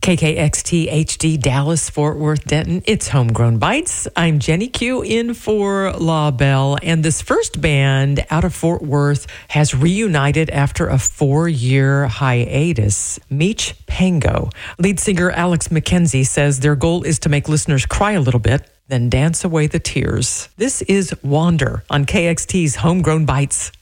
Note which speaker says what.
Speaker 1: KKXT HD Dallas Fort Worth Denton. It's Homegrown Bites. I'm Jenny Q in for La Belle, and this first band out of Fort Worth has reunited after a 4-year hiatus. Meech Pango. Lead singer Alex McKenzie says their goal is to make listeners cry a little bit, then dance away the tears. This is Wander on KXT's Homegrown Bites.